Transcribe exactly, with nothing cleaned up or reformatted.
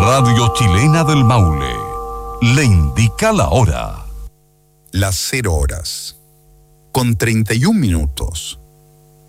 Radio Chilena del Maule le indica la hora. Las cero horas, con treinta y un minutos.